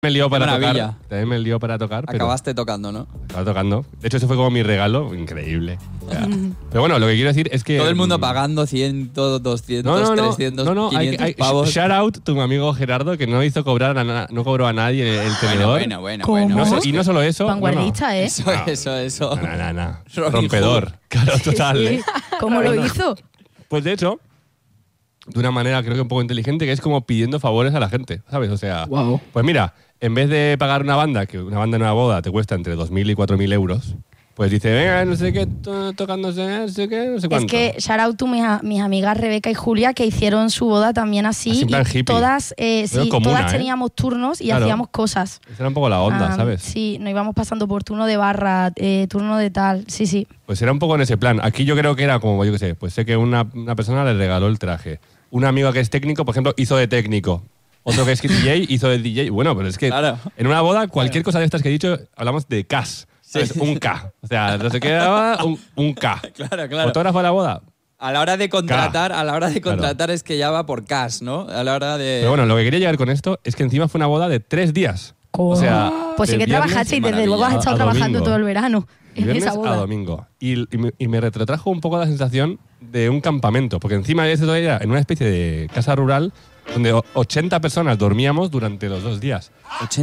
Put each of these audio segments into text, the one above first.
Me lió para maravilla. tocar. También me lió para tocar. Acabaste tocando, ¿no? Estaba tocando. De hecho, ese fue como mi regalo. Increíble. O sea, pero bueno, lo que quiero decir es que... Todo el mundo pagando 100, 200, 300, 500 pavos. Shout out tu amigo Gerardo, que no hizo cobrar no cobró a nadie el tenedor. Bueno. Y no solo eso... Vanguardista, ¿eh? Eso. No. Rompedor. Claro, total. Sí. ¿Eh? ¿Cómo lo hizo? Pues de hecho... de una manera creo que un poco inteligente, que es como pidiendo favores a la gente, ¿sabes? O sea, pues mira, en vez de pagar una banda, que una banda en una boda te cuesta entre 2.000 y 4.000 euros, pues dice, venga, no sé qué, tocándose, no sé qué, no sé cuánto. Es que shout out to mis amigas Rebeca y Julia, que hicieron su boda también así. En plan hippie. Todas, todas teníamos turnos y hacíamos cosas. Esa era un poco la onda, ¿sabes? Sí, nos íbamos pasando por turno de barra, turno de tal, sí. Pues era un poco en ese plan. Aquí yo creo que era como, yo qué sé, pues sé que una persona le regaló el traje. Un amigo que es técnico, por ejemplo, hizo de técnico. Otro que es DJ hizo de DJ. Bueno, pero es que en una boda, cualquier cosa de estas que he dicho, hablamos de cash. ¿Sabes? Un K. O sea, no sé qué daba, un K. Claro. ¿Fotógrafo de la boda? A la hora de contratar es que ya va por cash, ¿no? A la hora de... Pero bueno, lo que quería llegar con esto es que encima fue una boda de 3 días. ¿Cómo? O sea, pues sí que trabajaste y desde luego has estado trabajando todo el verano en viernes esa boda. A domingo. Y me retrotrajo un poco la sensación de un campamento, porque encima de eso era en una especie de casa rural donde 80 personas dormíamos durante los 2 días.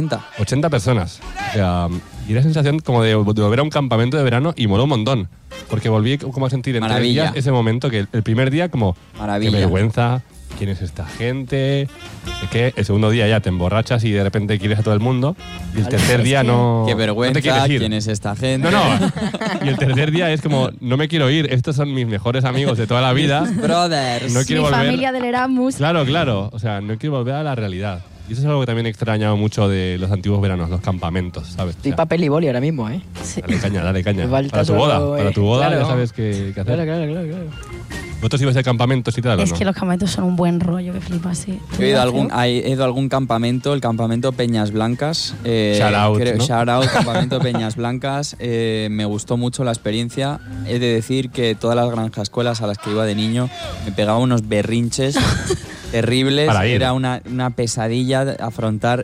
80 personas. O sea, y era sensación como de volver a un campamento de verano y moló un montón. Porque volví como a sentir en 3 días ese momento que el primer día como qué vergüenza, quién es esta gente, que el segundo día ya te emborrachas y de repente quieres a todo el mundo y el tercer día no... Qué vergüenza, no te quieres ir. quién es esta gente. No. Y el tercer día es como, no me quiero ir, estos son mis mejores amigos de toda la vida. Brothers. No quiero Mi volver. familia del Erasmus. Claro. O sea, no quiero volver a la realidad. Y eso es algo que también he extrañado mucho de los antiguos veranos, los campamentos, ¿sabes? Estoy papel y boli ahora mismo, ¿eh? Sí. Dale caña. Para tu boda claro. ya sabes qué hacer. Claro. ¿Vosotros ibais a campamentos y tal o Es no? que los campamentos son un buen rollo, que flipas, sí. He ido a algún campamento, el campamento Peñas Blancas. Shout out, ¿no? Shout out, campamento Peñas Blancas. Me gustó mucho la experiencia. He de decir que todas las granjas escuelas a las que iba de niño me pegaba unos berrinches terribles. Era una pesadilla afrontar,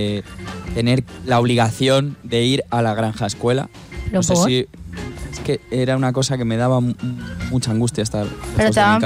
tener la obligación de ir a la granja escuela. No sé si... Es que era una cosa que me daba mucha angustia estar Pero te daban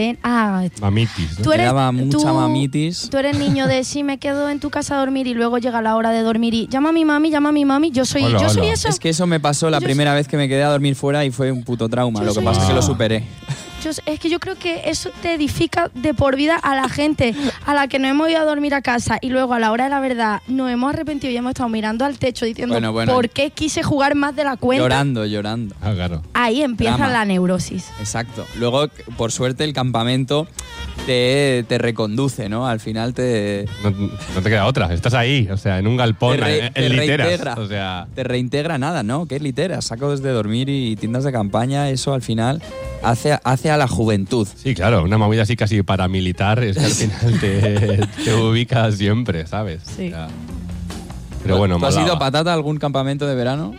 mamitis, ¿no? Tú eres, me daba mucha mamitis. Tú eres niño de sí, me quedo en tu casa a dormir y luego llega la hora de dormir y llama a mi mami. Yo soy eso. Es que eso me pasó la primera vez que me quedé a dormir fuera y fue un puto trauma. Lo que pasa es que lo superé. Es que yo creo que eso te edifica de por vida a la gente a la que no hemos ido a dormir a casa y luego a la hora de la verdad nos hemos arrepentido y hemos estado mirando al techo diciendo ¿por qué quise jugar más de la cuenta? Llorando. Ah, claro. Ahí empieza la neurosis. Exacto. Luego, por suerte, el campamento te reconduce, ¿no? Al final No te queda otra. Estás ahí, o sea, en un galpón, en literas. O sea... Te reintegra nada, ¿no? ¿Qué es literas? Sacos de dormir y tiendas de campaña, eso al final hace a la juventud. Sí, claro, una movida así casi paramilitar es que al final te ubicas siempre, ¿sabes? Sí. O sea, pero bueno, ¿Tú has ido, Patata, a algún campamento de verano?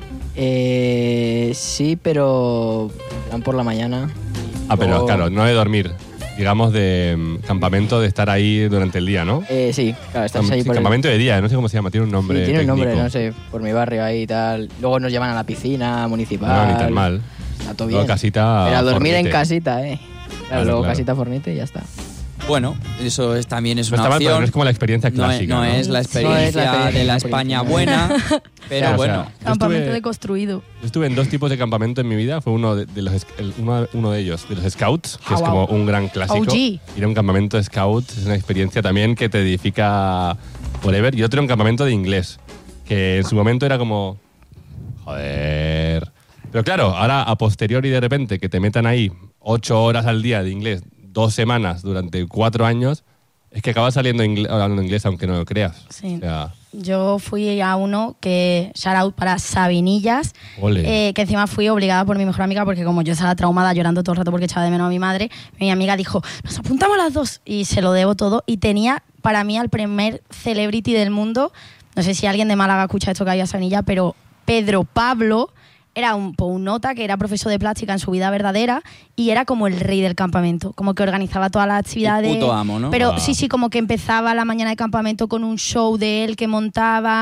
Sí, pero por la mañana. Pero claro, no de dormir. Digamos de campamento de estar ahí durante el día, ¿no? Sí, claro, estás ahí por campamento de día, no sé cómo se llama, tiene un nombre. Sí, tiene técnico. un nombre, no sé, por mi barrio ahí y tal. Luego nos llevan a la piscina municipal. No, ni tan mal. Está todo Luego bien. casita. Pero a dormir fornite. en casita, Claro, luego claro. casita fornite y ya está. Bueno, eso también es No una está mal, opción. pero no es como la experiencia clásica. No es la experiencia de la España buena, pero Claro, bueno. o sea, Campamento deconstruido. Yo estuve en 2 tipos de campamento en mi vida. Fue uno de ellos, de los Scouts, que es como un gran clásico. OG. Ir a un campamento de Scouts es una experiencia también que te edifica forever. Y otro un campamento de inglés, que en su momento era como... Joder... Pero claro, ahora a posteriori de repente que te metan ahí 8 horas al día de inglés, 2 semanas durante 4 años, es que acabas hablando inglés aunque no lo creas. Sí. O sea, Yo fui a uno que, shout out para Sabinillas, ole. que encima fui obligada por mi mejor amiga porque como yo estaba traumada llorando todo el rato porque echaba de menos a mi madre, mi amiga dijo, nos apuntamos las 2 y se lo debo todo y tenía para mí al primer celebrity del mundo, no sé si alguien de Málaga escucha esto que hay a Sabinillas, pero Pedro Pablo era un nota que era profesor de plástica en su vida verdadera y era como el rey del campamento, como que organizaba todas las actividades. El puto amo, ¿no? Pero sí, como que empezaba la mañana de campamento con un show de él que montaba,